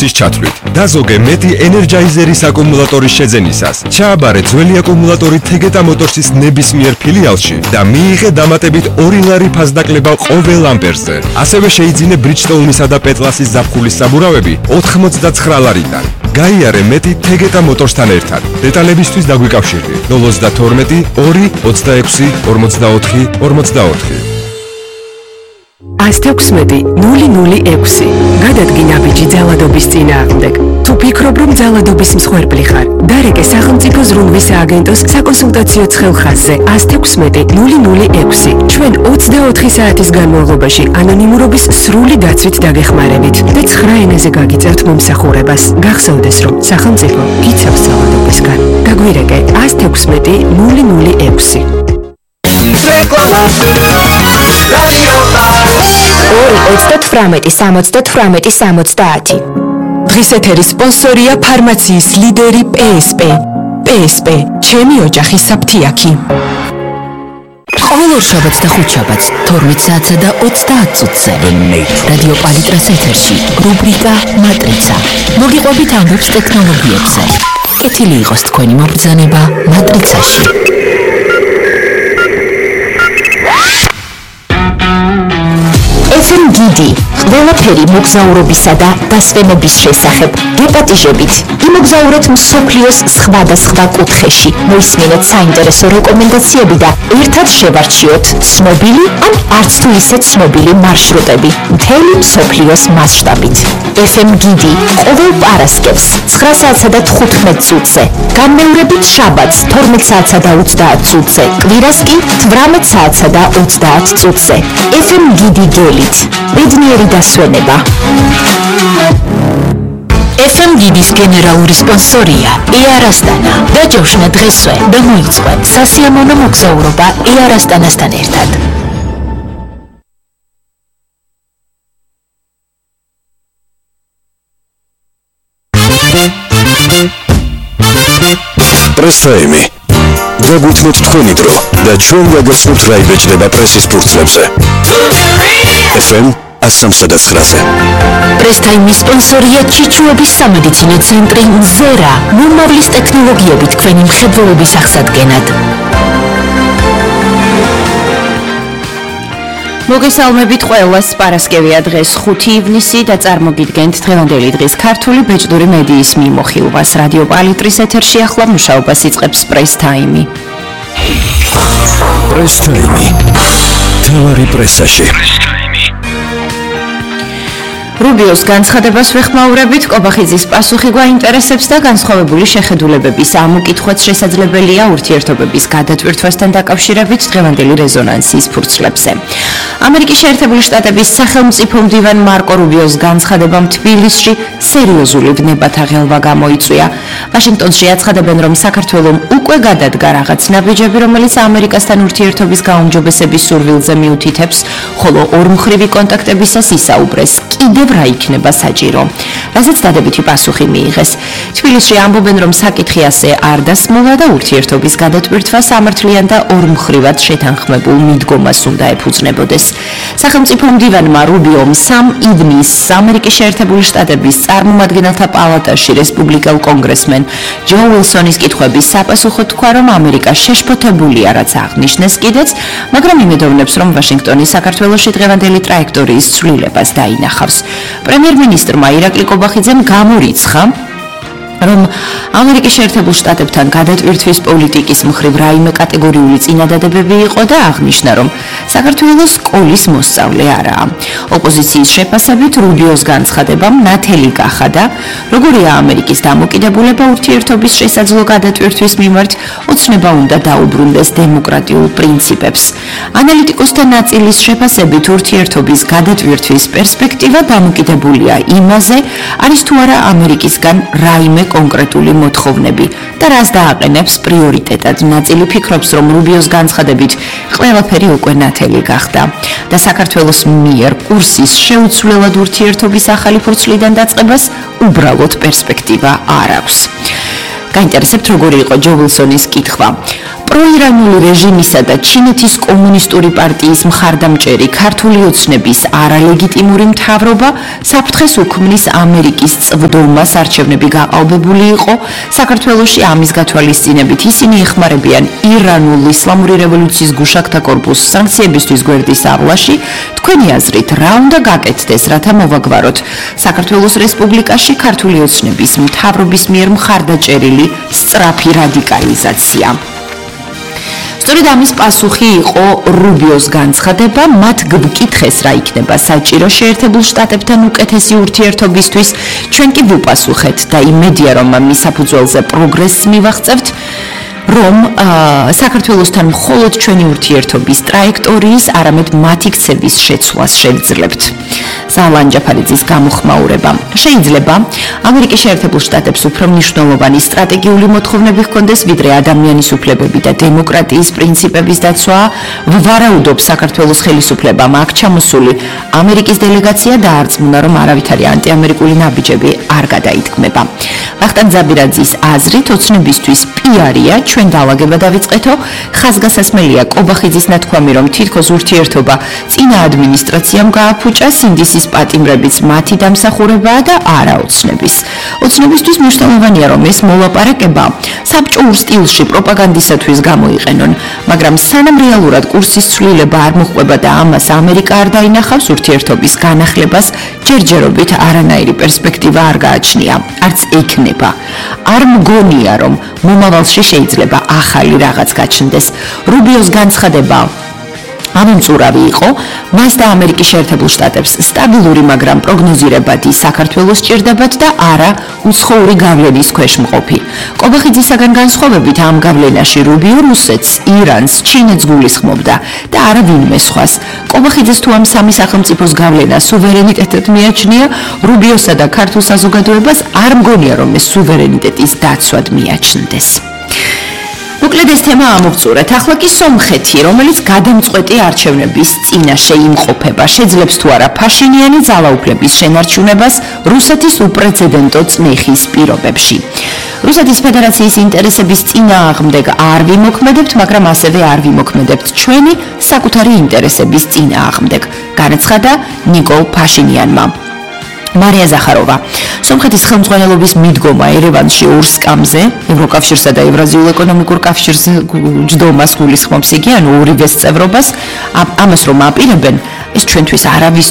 აკუმულატორისის ჩათვლით. დაზოგე მეტი ენერჯაიზერის აკუმულატორის შეძენისას. ჩააბარე ძველი აკუმულატორი Tegeta Motorsის ნებისმიერ ფილიალში და მიიღე დამატებით 2 ლარი ფასდაკლება ყოველ ამპერზე. ასევე შეიძინე Bridgestone-ისა და Petlas-ის ზაფხულის საბურავები 99 ლარიდან. გაიარე მეტი Tegeta Motors-თან ერთად. დეტალებისთვის დაგვიკავშირდი 032 2 26 44 44. 116-006 გადადგინა ბიჭი ძალადობის წინააღმდეგ. თუ ფიქრობ, რომ ძალადობის მსხვერპლი ხარ, დარეკე სახელმწიფო ზრუნვის სააგენტოს საკონსულტაციო ცხელხაზზე 116-006. ჩვენ 24 საათის განმავლობაში ანონიმურობის სრული დაცვით დაგეხმარებით და 9 ენაზე გაგიწევთ მომსახურებას. გახსოვდეს, რომ სახელმწიფო გიცავს ძალადობისგან. დაგვირეკე 116-006. 2-38-70. დღის ეთერის სპონსორია ფარმაციის ლიდერი PSP. PSP, ჩემი ოჯახის საფთიაქი. ყოველ შაბათს და ხუთშაბათს 12 საათსა და 30 წუთზე რადიო პალიტრას ეთერში რუბრიკა მატრიცა. მოგიყვებით ამბებს ტექნოლოგიებზე. კეთილი იყოს თქვენი მობრძანება მატრიცაში. FM გიდი, ყველაფერი მოგზაურობისა და დასვენების შესახებ. გეპატიჟებით, იმოგზაურეთ მსოფლიოს სხვადასხვა კუთხეში. მოისმინეთ საინტერესო რეკომენდაციები და ერთად შევარჩიოთ ცნობილი ან არც თუ ისე ცნობილი მარშრუტები მთელი მსოფლიოს მასშტაბით. FM გიდი ყოველ პარასკევს 9 საათსა და 15 წუთზე, განმეორებით შაბათს 12 საათსა და 30 წუთზე, კვირას კი 18 საათსა და 30 წუთზე. FM გიდი გელით, ბედნიერი დასვენება. FM გიდის გენერალური სპონსორია Air Astana. დაჯავშნა დღესვე და მოიწყო სასიამოვნო მოგზაურობა Air Astana-სთან ერთად. პრესტაიმი. დაგვითმოთ თქვენი დრო და ჩვენ ვაგაცნობთ რა იბეჭდება პრესის ფურცლებზე. FM 103.9-ზე. პრესტაიმის სპონსორია ჩიჩუების სამედიცინო ცენტრი მზერა. მომავლის ტექნოლოგიებით თქვენი მხედველობის აღსადგენად. მოგესალმებით ყველას. პარასკევია დღეს 5 ივნისი და წარმოგიდგენთ დღევანდელი დღის ქართული ბეჭდური მედიის მიმოხილვას. რადიო პალიტრის ეთერში ახლა მუშაობას იწყებს პრესტაიმი. პრესტაიმი. თელარი პრესაში. რუბიოს განცხადებას ვეხმაურებით, კობახიძის პასუხი გვაინტერესებს და განსხვავებული შეხედულებების ამოკითხვაც შესაძლებელია ურთიერთობების გადატვირთვასთან დაკავშირებით დღევანდელი რეზონანსის ფურცლებზე. ამერიკის შეერთებული შტატების სახელმწიფო მდივან მარკო რუბიოს განცხადებამ თბილისში სერიოზული ვნებათა ღელვა გამოიწვია. ვაშინგტონში აცხადებენ, რომ საქართველომ უკვე გადადგა რაღაც ნაბიჯები, რომელიც ამერიკასთან ურთიერთობის გაუმჯობესების სურვილზე მიუთითებს, ხოლო ორმხრივი კონტაქტებისას ისაუბრეს კიდევ რა იქნება საჭირო, რასაც დადებითი პასუხი მიიღეს. თბილისში ამბობენ, რომ საკითხი ასე არ დასმულა და ურთიერთობის გადატვირთვა სამართლიან და ორმხრივად შეთანხმებულ მიდგომას უნდა ეფუძნებოდეს. სახელმწიფო მდივანმა რუბიომ 3 ივნისს ამერიკის შეერთებული შტატების წარმომადგენელთა პალატაში რესპუბლიკელ კონგრესმენ ჯო უილსონის კითხვების საპასუხოდ თქვა, რომ ამერიკა შეშფოთებულია, რაც აღნიშნეს კიდეც, მაგრამ იმედოვნებს, რომ ვაშინგტონი საქართველოში დღევანდელი ტრაექტორიის ცვლილებას დაინახავს. პრემიერ-მინისტრმა ირაკლი კობახიძემ გამორიცხა, რომ ამერიკის შეერთებულ შტატებთან გადატვირთვის პოლიტიკის მხრივ რაიმე კატეგორიული წინადადებები იყო და აღნიშნა, რომ საქართველოს სკოლის მოსწავლე არაა. ოპოზიციის შეფასებით რუბიოს განცხადებამ ნათელი გახადა, როგორია ამერიკის დამოკიდებულება ურთიერთობის შესაძლო გადატვირთვის მიმართ, ოცნება უნდა დაუბრუნდეს დემოკრატიულ პრინციპებს. ანალიტიკოსთა ნაწილის შეფასებით ურთიერთობის გადატვირთვის პერსპექტივა დამოკიდებულია იმაზე, არის თუ არა ამერიკისგან რაიმე კონკრეტული მოთხოვნები და რას დააყენებს პრიორიტეტად. ნაწილი ფიქრობს, რომ რუბიოს განცხადებით ყველაფერი უკვე ნათელი გახდა და საქართველოს მიერ კურსის შეუცვლელად ურთიერთობის ახალი ფურცლიდან დაწყებას უბრალოდ პერსპექტივა არ აქვს. გაინტერესებთ, როგორი იყო ჯო უილსონის კითხვა. პროირანული რეჟიმისა და ჩინეთის კომუნისტური პარტიის მხარდამჭერი ქართული ოცნების არალეგიტიმური მთავრობა საფრთხეს უქმნის ამერიკის წვდომას არჩევნები გაყალბებული იყო საქართველოში ამის გათვალისწინებით ისინი ეხმარებიან ირანულ ისლამური რევოლუციის გუშაგთა კორპუსს სანქციებისთვის გვერდის ავლაში თქვენი აზრით რა უნდა გაკეთდეს რათა მოვაგვაროთ საქართველოს რესპუბლიკაში ქართული ოცნების მთავრობის მიერ მხარდაჭერილი სწრაფი რადიკალიზაცია სწორედ ამის პასუხი იყო რუბიოს განცხადება მათ გკითხეს რა იქნება საჭირო შეერთებულ შტატებთან უკეთესი ურთიერთობისთვის ჩვენ კი ვუპასუხეთ და იმედია რომ მის საფუძველზე პროგრესს მივაღწევთ რომ საქართველოსთან მხოლოდ ჩვენი ურთიერთობის ტრაექტორიის არამედ მათი ქცევის შეცვლას შევძლებთ ზალან ჯაფარიძის გამოხმაურება შეიძლება ამერიკის შეერთებულ შტატებს უფრო მნიშვნელოვანი სტრატეგიული მოთხოვნები ჰქონდეს ვიდრე ადამიანის უფლებები და დემოკრატიის პრინციპების დაცვა ვარაუდობს საქართველოს ხელისუფლებამ აქ ჩამოსული ამერიკის დელეგაცია დაარწმუნა რომ არავითარი ანტიამერიკული ნაბიჯები არ გადაითქმება ვახტანგ ზაბირაძის აზრით ოცნებისთვის პიარია ჩვენ დაალაგება დავიწყეთო ხაზგასასმელია კობახიძის ნათქვამი რომ თითქოს ურთიერთობა წინა ადმინისტრაციამ გააფუჭა სინდისის პატიმრებიც მათი დამსახურებაა და არა ოცნების ოცნებისთვის მნიშვნელოვანია რომ ეს მოლაპარაკება საბჭოურ სტილში პროპაგანდისათვის გამოიყენონ მაგრამ სანამ რეალურად კურსის ცვლილება არ მოხდება და ამას ამერიკა არ დაინახავს ურთიერთობის განახლებას ჯერჯერობით არანაირი პერსპექტივა არ გააჩნია არც ექნება არ მგონია რომ მომავალში შეიძლება ახალი რაღაც გაჩნდეს რუბიოს განცხადება ამომწურავი იყო მას და ამერიკის შეერთებულ შტატებს სტაბილური მაგრამ პროგნოზირებადი საქართველოს სჭირდებათ და არა უცხოური გავლენის ქვეშ მყოფი კობახიძისაგან განსხვავებით ამ გავლენაში რუბიო რუსეთს ირანს ჩინეთს გულისხმობდა და არა ვინმე სხვას კობახიძეს თუ ამ სამი სახელმწიფოს გავლენა სუვერენიტეტად მიაჩნია რუბიოსა და ქართულ საზოგადოებას არ მგონია რომ ეს სუვერენიტეტის დაცვად მიაჩნდეს მოკლედ ეს თემა ამოვწურეთ. ახლა კი სომხეთი, რომელიც გადამწყვეტი არჩევნების წინაშე იმყოფება, შეძლებს თუ არა ფაშინიანი ძალაუფლების შენარჩუნებას რუსეთის უპრეცედენტო წნეხის პირობებში. რუსეთის ფედერაციის ინტერესების წინააღმდეგ არ ვიმოქმედებთ, მაგრამ ასევე არ ვიმოქმედებთ ჩვენი საკუთარი ინტერესების წინააღმდეგ, განაცხადა ნიკოლ ფაშინიანმა. მარია ზახაროვა სომხეთის ხელმძღვანელობის მიდგომა ერევანში ორსკამზე ევროკავშირსა და ევრაზიულ ეკონომიკურ კავშირს ჯდომას გულისხმობს იგი ანუ ორივეს წევრობას ამას რომ აპირებენ ეს ჩვენთვის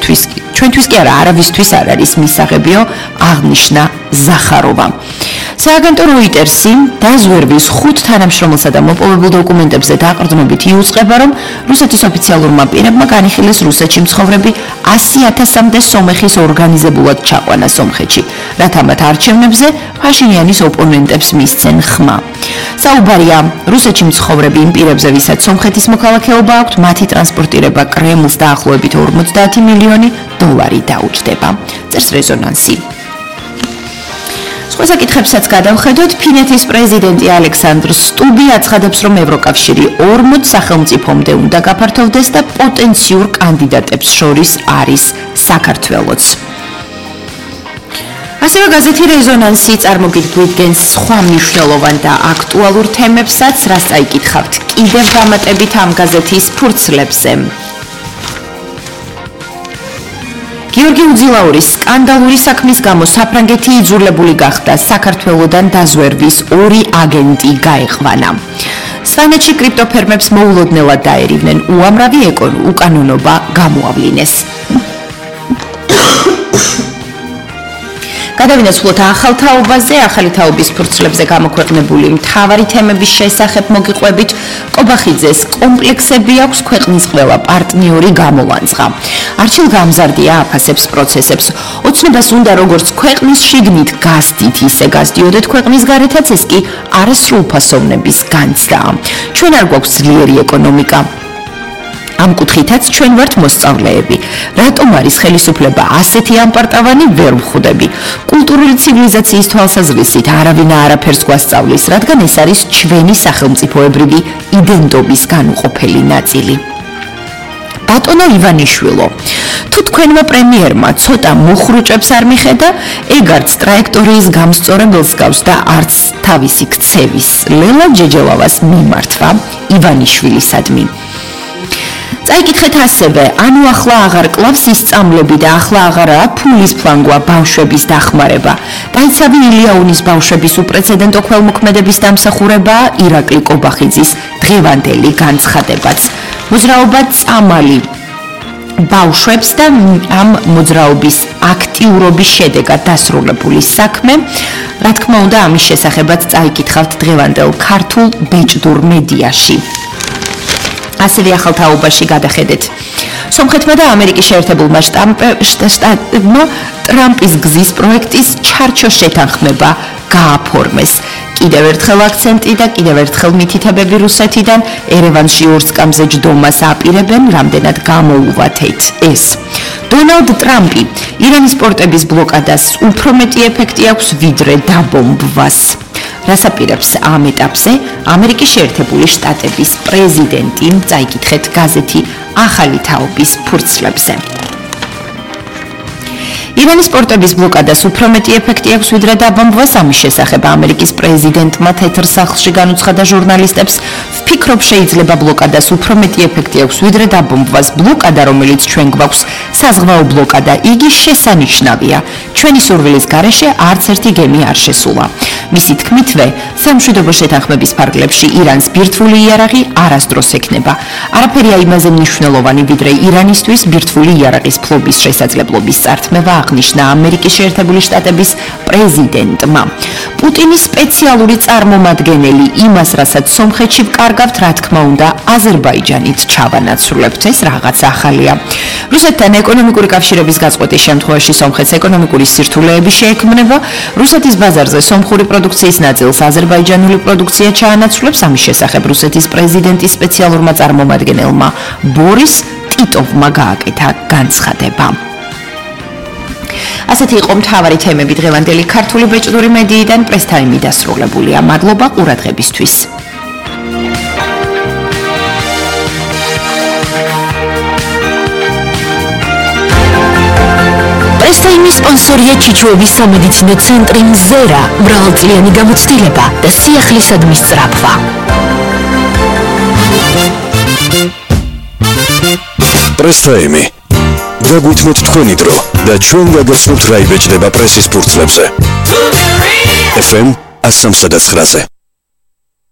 კი არა არავისთვის არ არის მისაღებიო აღნიშნა ზახაროვა სააგენტო როიტერსი დაზვერვის 5 თანამშრომელსა და მოპოვებულ დოკუმენტებზე დაყრდნობით იუწყება რომ რუსეთის ოფიციალურმა პირებმა განიხილეს რუსეთში მცხოვრები 100,000-მდე სომეხის ორგანიზებულად ჩაყვანა სომხეთში რათა მათ არჩევნებზე ფაშინიანის ოპონენტებს მისცენ ხმა საუბარია რუსეთში მცხოვრები იმ პირებზე ვისაც სომხეთის მოქალაქეობა აქვთ მათი ტრანსპორტირება კრემლს დაახლოებით 50 მილიონი დოლარი დაუჯდება წერს რეზონანსი სხვა საკითხებსაც გადავხედოთ ფინეთის პრეზიდენტი ალექსანდრ სტუბი აცხადებს რომ ევროკავშირი 40 სახელმწიფომდე უნდა გაფართოვდეს და პოტენციურ კანდიდატებს შორის არის საქართველოც ასევე გაზეთი რეზონანსი წარმოგიდგენს სხვა მნიშვნელოვან და აქტუალურ თემებსაც რაც წაიკითხავთ კიდევ დამატებით ამ გაზეთის ფურცლებზე გიორგი უძილაურის სკანდალური საქმის გამო საფრანგეთი იძულებული გახდა საქართველოდან დაზვერვის 2 აგენტი გაეყვანა. სვანეთში კრიპტოფერმებს მოულოდნელად დაერივნენ უამრავი უკანონობა გამოავლინეს. გადავინაცვლოთ ახალ თაობაზე, ახალი თაობის ფურცლებზე გამოქვეყნებული მთავარი თემების შესახებ მოგიყვებით. კობახიძეს კომპლექსები აქვს ქვეყნის ყველა პარტნიორი გამოვანძღა. არჩილ გამზარდია აფასებს პროცესებს. ოცნებას უნდა როგორც ქვეყნის შიგნით გასდით, ისე გასდიოდეთ ქვეყნის გარეთაც, ეს კი არასრულფასოვნების განცდაა. ჩვენ არ გვაქვს ძლიერი ეკონომიკა. ამ კუთხითაც ჩვენ ვართ მოსწავლეები. რატომ არის ხელისუფლება ასეთი ამპარტავანი ვერ ვხვდები. კულტურული ცივილიზაციის თვალსაზრისით არავინ არაფერს გვასწავლის, რადგან ეს არის ჩვენი სახელმწიფოებრივი იდენტობის განუყოფელი ნაწილი. ბატონო ივანიშვილო, თუ თქვენმა პრემიერმა ცოტა მუხრუჭებს არ მიხედა, ეგარც ტრაექტორიის გამსწორებელს გავს და არც თავისი ქცევის ლელა ჯეჯელავას მიმართვა ივანიშვილისადმი. წაიკითხეთ ასევე, ანუ ახლა აღარ კლავს ისწავლები და ახლა აღარაა ფულის ფლანგვა ბავშვების დახმარება. დაიცავი ილიაუნის ბავშვების უპრეცედენტო ქველმოქმედების დამსახურებაა ირაკლი კობახიძის დღევანდელი განცხადებაც. მოძრაობა წამალი ბავშვებს და ამ მოძრაობის აქტიურობის შედეგად დასრულებული საქმე. რა თქმა უნდა, ამის შესახებაც წაიკითხავთ დღევანდელ ქართულ ბეჭდურ მედიაში. ასევე ახალ თაობაში გადახედეთ. სომხეთმა და ამერიკის შეერთებულმა შტატებმა ტრამპის გზის პროექტის ჩარჩო შეთანხმება გააფორმეს. კიდევ ერთხელ აქცენტი და კიდევ ერთხელ მითითებები რუსეთიდან ერევანში ორსკამზე ჯდომას აპირებენ, რამდენად გამოუვათეთ ეს. დონალდ ტრამპი ირანის პორტების ბლოკადას უფრო მეტი ეფექტი აქვს ვიდრე დაბომბვას. რას აპირებს ამ ეტაპზე ამერიკის შეერთებული შტატების პრეზიდენტი, წაიკითხეთ გაზეთი ახალი თაობის ფურცლებზე. ირანის პორტების ბლოკადას უფრო მეტი ეფექტი აქვს ვიდრე დაბომბვას. ამის შესახებ ამერიკის პრეზიდენტმა თეთრ სახლში განუცხადა ჟურნალისტებს, ვფიქრობ შეიძლება ბლოკადას უფრო მეტი ეფექტი აქვს ვიდრე დაბომბვას. ბლოკადა, რომელიც ჩვენ გვაქვს, საზღვაო ბლოკადა, იგი შესანიშნავია. ჩვენი სურვილის გარეშე არც ერთი გემი არ შესულა. მისი თქმითვე, სამშვიდობო შეთანხმების ფარგლებში ირანს ბირთვული იარაღი არასდროს ექნება. არაფერია იმაზე მნიშვნელოვანი, ვიდრე ირანისთვის ბირთვული იარაღის ფლობის შესაძლებლობის წართმევა, აღნიშნა ამერიკის შეერთებული შტატების პრეზიდენტმა. პუტინის სპეციალური წარმომადგენელი იმას, რასაც სომხეთში ვკარგავთ, რა თქმა უნდა, აზერბაიჯანით ჩავანაცვლებთ. ეს რაღაც ახალია. რუსეთთან ეკონომიკური კავშირების გაწყვეტის შემთხვევაში სომხეთს ეკონომიკური სირთულეები შეექმნება. რუსეთის ბაზარზე სომხური პროდუქციის ნაწილს აზერბაიჯანული პროდუქცია ჩაანაცვლებს. ამის შესახებ რუსეთის პრეზიდენტის სპეციალურმა წარმომადგენელმა ბორის ტიტოვმა გააკეთა განცხადება. ასეთი იყო მთავარი თემები დღევანდელი ქართული ბეჭდური მედიიდან. პრესტაიმი დასრულებულია. მადლობა ყურადღებისთვის. პრესტაიმის სპონსორია ჩიჩოების სამედიცინო ცენტრი მზერა, მრავალწლიანი გამოცდილება და სიახლისადმი სწრაფვა. პრესტაიმი დაგვითმოთ თქვენი დრო და ჩვენ გაგაცნობთ რა იბეჭდება პრესის ფურცლებზე. FM 103.9-ზე